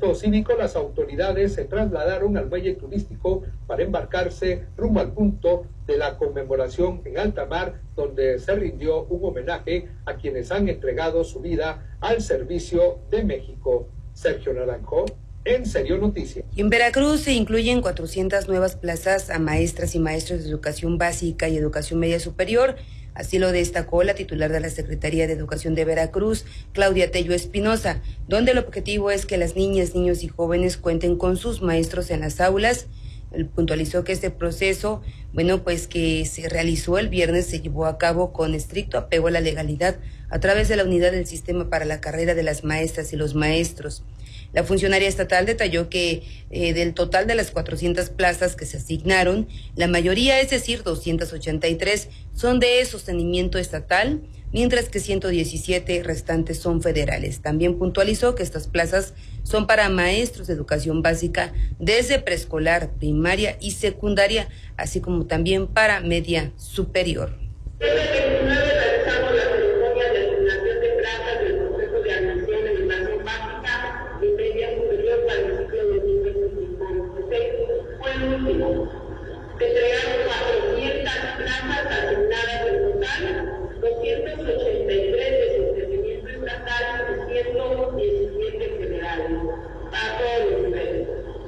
Acto cívico, las autoridades se trasladaron al muelle turístico para embarcarse rumbo al punto de la conmemoración en alta mar, donde se rindió un homenaje a quienes han entregado su vida al servicio de México. Sergio Naranjo, En Serio Noticias. En Veracruz se incluyen 400 nuevas plazas a maestras y maestros de educación básica y educación media superior. Así lo destacó la titular de la Secretaría de Educación de Veracruz, Claudia Tello Espinosa, donde el objetivo es que las niñas, niños y jóvenes cuenten con sus maestros en las aulas. Él puntualizó que este proceso, pues que se realizó el viernes, se llevó a cabo con estricto apego a la legalidad a través de la unidad del sistema para la carrera de las maestras y los maestros. La funcionaria estatal detalló que del total de las 400 plazas que se asignaron, la mayoría, es decir, 283, son de sostenimiento estatal, mientras que 117 restantes son federales. También puntualizó que estas plazas son para maestros de educación básica desde preescolar, primaria y secundaria, así como también para media superior. Se entregaron 400 plazas asignadas en total, 283 de sostenimiento estatal y 117 federales, a todos los niveles.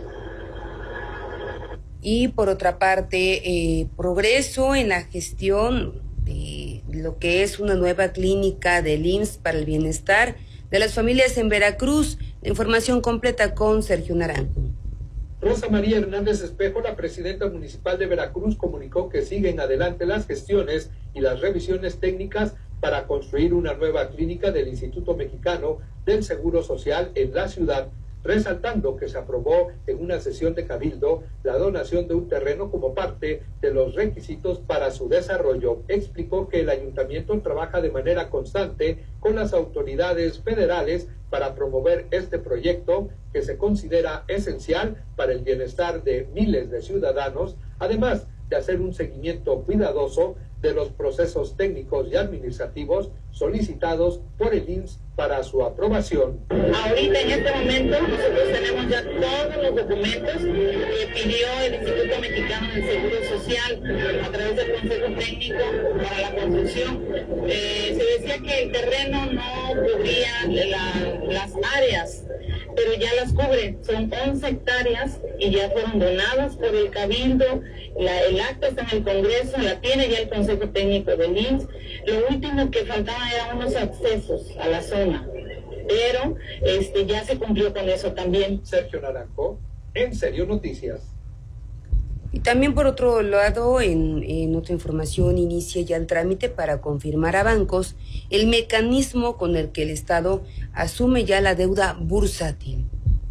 Y por otra parte, progreso en la gestión de lo que es una nueva clínica del IMSS para el bienestar de las familias en Veracruz. La información completa con Sergio Naranjo. Rosa María Hernández Espejo, la presidenta municipal de Veracruz, comunicó que siguen adelante las gestiones y las revisiones técnicas para construir una nueva clínica del Instituto Mexicano del Seguro Social en la ciudad, resaltando que se aprobó en una sesión de cabildo la donación de un terreno como parte de los requisitos para su desarrollo. Explicó que el ayuntamiento trabaja de manera constante con las autoridades federales para promover este proyecto que se considera esencial para el bienestar de miles de ciudadanos, además de hacer un seguimiento cuidadoso de los procesos técnicos y administrativos solicitados por el IMSS para su aprobación. Ahorita en este momento nosotros tenemos ya todos los documentos que pidió el Instituto Mexicano del Seguro Social a través del Consejo Técnico para la construcción. Se decía que el terreno no cubría las áreas, pero ya las cubre. Son 11 hectáreas y ya fueron donadas por el Cabildo. El acta está en el Congreso, la tiene ya el Consejo Técnico del IMSS. Lo último que faltaba eran unos accesos a la zona, pero ya se cumplió con eso también. Sergio Naranjo, En Serio Noticias. Y también por otro lado, en otra información, inicia ya el trámite para confirmar a bancos el mecanismo con el que el Estado asume ya la deuda bursátil.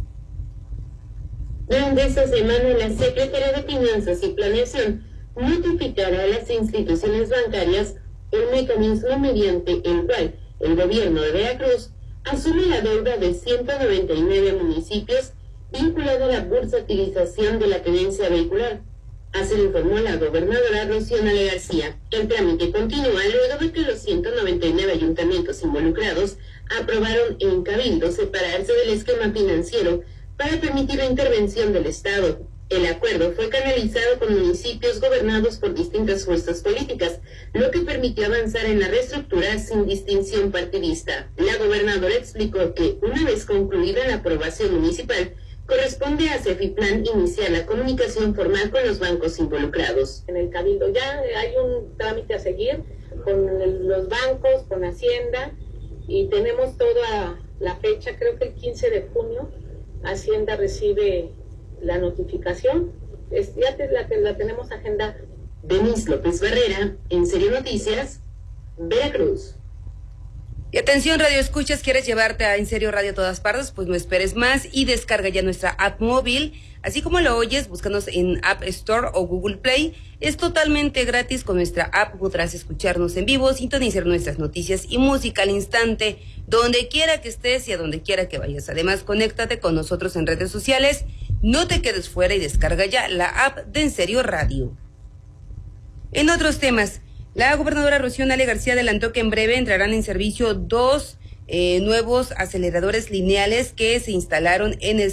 Durante esta semana, la Secretaría de Finanzas y Planeación notificará a las instituciones bancarias el mecanismo mediante el cual el gobierno de Veracruz asume la deuda de 199 municipios vinculada a la bursatilización de la tenencia vehicular. Así lo informó la gobernadora Rocío Nale García. El trámite continúa luego de que los 199 ayuntamientos involucrados aprobaron en Cabildo separarse del esquema financiero para permitir la intervención del Estado. El acuerdo fue canalizado con municipios gobernados por distintas fuerzas políticas, lo que permitió avanzar en la reestructura sin distinción partidista. La gobernadora explicó que, una vez concluida la aprobación municipal, corresponde a Cefiplan iniciar la comunicación formal con los bancos involucrados. En el Cabildo ya hay un trámite a seguir con los bancos, con Hacienda, y tenemos toda la fecha, creo que el 15 de junio, Hacienda recibe la notificación, la tenemos agendada. Denise López Barrera, En Serio Noticias, Veracruz. Y atención, Radio Escuchas, ¿quieres llevarte a En Serio Radio a todas partes? Pues no esperes más y descarga ya nuestra app móvil. Así como lo oyes, búscanos en App Store o Google Play. Es totalmente gratis. Con nuestra app podrás escucharnos en vivo, sintonizar nuestras noticias y música al instante, donde quiera que estés y a donde quiera que vayas. Además, conéctate con nosotros en redes sociales. No te quedes fuera y descarga ya la app de En Serio Radio. En otros temas, la gobernadora Rocío Nale García adelantó que en breve entrarán en servicio 2 nuevos aceleradores lineales que se instalaron en el